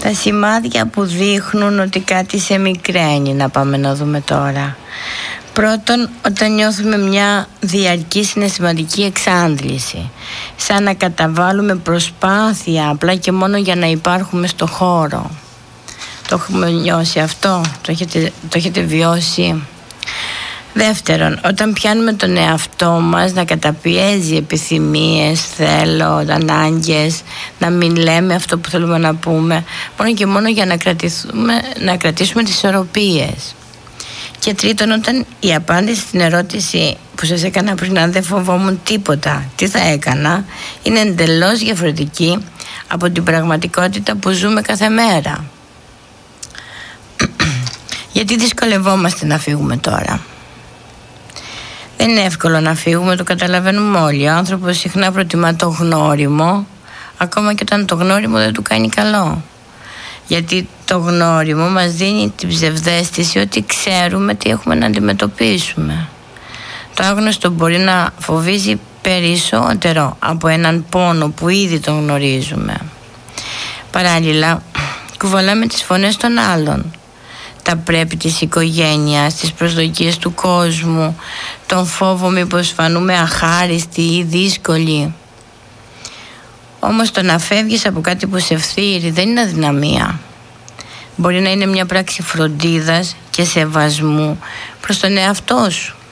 Τα σημάδια που δείχνουν ότι κάτι σε μικραίνει, να πάμε να δούμε τώρα. Πρώτον, όταν νιώθουμε μια διαρκή συναισθηματική εξάντληση, σαν να καταβάλουμε προσπάθεια απλά και μόνο για να υπάρχουμε στο χώρο. Το έχουμε νιώσει αυτό, το έχετε βιώσει? Δεύτερον, όταν πιάνουμε τον εαυτό μας να καταπιέζει επιθυμίες, θέλω, ανάγκες, να μην λέμε αυτό που θέλουμε να πούμε, μόνο και μόνο για να κρατήσουμε τις ισορροπίες. Και τρίτον, όταν η απάντηση στην ερώτηση που σας έκανα πριν, αν δεν φοβόμουν τίποτα, τι θα έκανα, είναι εντελώς διαφορετική από την πραγματικότητα που ζούμε κάθε μέρα. Γιατί δυσκολευόμαστε να φύγουμε τώρα? Δεν είναι εύκολο να φύγουμε, το καταλαβαίνουμε όλοι. Ο άνθρωπος συχνά προτιμά το γνώριμο, ακόμα και όταν το γνώριμο δεν του κάνει καλό. Γιατί το γνώριμο μας δίνει την ψευδαίσθηση ότι ξέρουμε τι έχουμε να αντιμετωπίσουμε. Το άγνωστο μπορεί να φοβίζει περισσότερο από έναν πόνο που ήδη τον γνωρίζουμε. Παράλληλα, κουβαλάμε τις φωνές των άλλων, τα πρέπει της οικογένειας, τις προσδοκίες του κόσμου, τον φόβο μήπως φανούμε αχάριστοι ή δύσκολοι. Όμως το να φεύγεις από κάτι που σε φθείρει δεν είναι αδυναμία. Μπορεί να είναι μια πράξη φροντίδας και σεβασμού προς τον εαυτό σου.